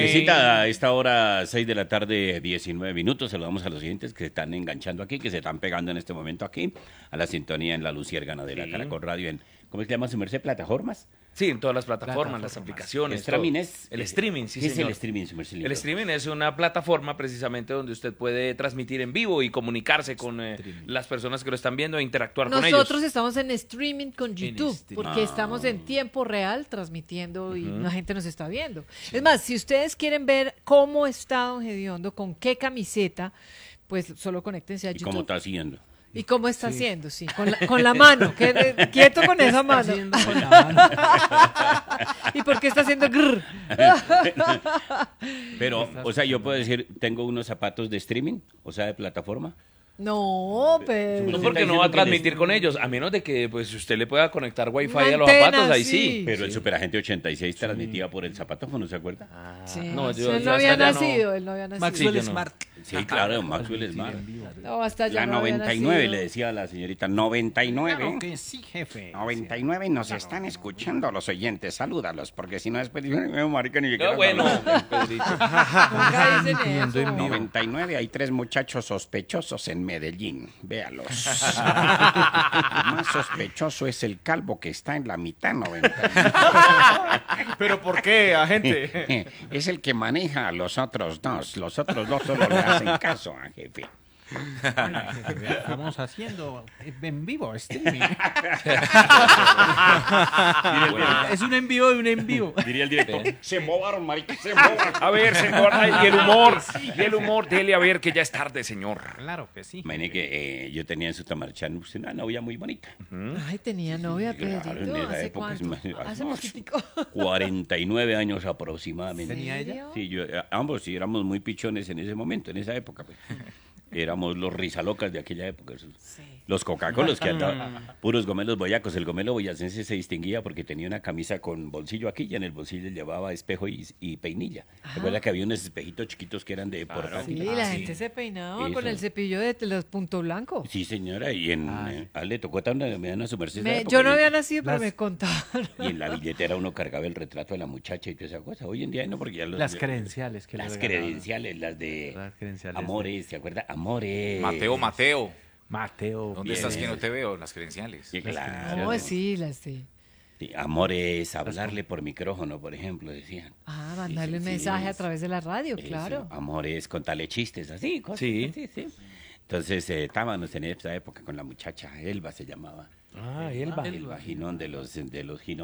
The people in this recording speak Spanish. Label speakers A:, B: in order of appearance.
A: tardecita, a esta hora, 6 de la tarde, 19 minutos. Saludamos a los siguientes que se están enganchando aquí, que se están pegando en este momento aquí, a la sintonía en la Luciérgana de la Caracol Radio, en, ¿cómo se llama su merced? ¿Plataformas?
B: Sí, en todas las plataformas, las aplicaciones.
A: El streaming es...
B: El streaming, sí,
A: ¿Qué
B: señor.
A: es el streaming, su merced?
B: El streaming es una plataforma precisamente donde usted puede transmitir en vivo y comunicarse con las personas que lo están viendo e interactuar con ellos.
C: Nosotros estamos en streaming con YouTube, porque estamos en tiempo real transmitiendo y la gente nos está viendo. Sí. Es más, si ustedes quieren ver cómo está Don Gediondo, con qué camiseta, pues solo conéctense a YouTube.
A: ¿Y cómo está haciendo?
C: ¿Y cómo está haciendo? Sí, con la mano. Quieto con esa mano. Con la mano. ¿Y por qué está haciendo grrr?
A: Pero, o sea, yo puedo decir, tengo unos zapatos de streaming, o sea, de plataforma.
C: No, pero...
B: No, porque no va a transmitir con ellos, a menos de que pues usted le pueda conectar wifi a los
C: antena,
B: zapatos, ahí sí.
A: Pero el Superagente 86 transmitía por el zapatófono, ¿se acuerda?
C: Sí.
B: No,
C: Él no había nacido, él no había nacido.
D: Maxwell Smart.
A: Sí, claro, Maxwell Smart.
C: No, hasta ya
A: La
C: no había
A: 99,
C: nacido.
A: le decía a la señorita, 99.
D: Claro que sí, jefe.
A: 99 nos están escuchando los oyentes, salúdalos, porque si no después dicen, marica, ni siquiera...
B: No, bueno, Pedrito.
C: Nunca dicen eso.
A: 99, hay 3 muchachos sospechosos en Medellín, véalos. El más sospechoso es el calvo que está en la mitad, 99.
D: ¿Pero por qué, agente?
A: Es el que maneja a los otros dos solo le hacen caso a jefe.
D: Estamos haciendo en vivo streaming. Es un en vivo de un en vivo.
A: Diría el director, se embobaron, marica, se embobaron.
B: A ver, señor, y el humor, dele a ver que ya es tarde, señor.
D: Claro que sí.
A: Imagínate que yo tenía en Sutamarchán una novia muy bonita.
C: Ay, tenía novia,
A: Claro,
C: Pedrito.
A: en esa
C: ¿Hace
A: época,
C: cuánto? Hace
A: no,
C: poquitico.
A: 49 años aproximadamente.
D: ¿Tenía ella?
A: Sí, ambos sí éramos muy pichones en ese momento, en esa época. Pues. Éramos los risalocas de aquella época.
C: Sí.
A: Los Coca-Colas que andaban, puros gomelos boyacos. El gomelo boyacense se distinguía porque tenía una camisa con bolsillo aquí y en el bolsillo llevaba espejo y peinilla. ¿Recuerda que había unos espejitos chiquitos que eran de portátil?
C: Sí, la gente se peinaba
A: Eso.
C: con el cepillo de los punto blanco.
A: Sí, señora, y le tocó también me dan a su merced. esa época,
C: Yo no
A: y-
C: había nacido, pero me contaron.
A: Y en la billetera uno cargaba el retrato de la muchacha y toda esa cosa. Hoy en día no, porque ya los...
D: Las credenciales que le
A: Las
D: regalaban.
A: credenciales, las de
D: Las credenciales
A: Amores, ¿se acuerda? Amores.
E: Mateo,
D: Mateo.
E: ¿dónde estás que no te veo? Las credenciales.
A: Sí, claro.
C: No, sí, las de...
A: Sí, Amores, hablarle por micrófono, por ejemplo, decían.
C: Ah, mandarle un
A: Sí,
C: mensaje a
A: es-
C: través de la radio,
A: Eso,
C: claro.
A: Amores, contarle chistes, así, cosas
B: Sí.
A: así, sí. Entonces, estábamos en esa época con la muchacha, Elba se llamaba.
B: Ah, Elba.
A: El vaginón de los